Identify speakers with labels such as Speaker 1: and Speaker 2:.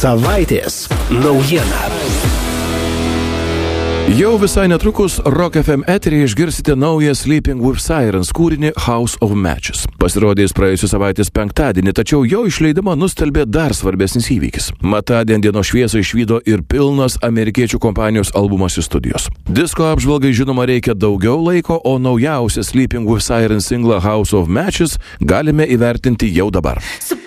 Speaker 1: Savaitės naujiena.
Speaker 2: Jau visai netrukus Rock FM eteryje išgirsite naują Sleeping with Sirens kūrinį House of Matches. Pasirodė jis praėjusios savaitės penktadienį, tačiau jo išleidimą nustelbė dar svarbesnis įvykis. Mat tądien dienos šviesą išvydo ir pilnos amerikiečių kompanijos albumas iš studijos. Disko apžvalgai žinoma reikia daugiau laiko, o naujausią Sleeping with Sirens singlą House of Matches galime įvertinti jau dabar.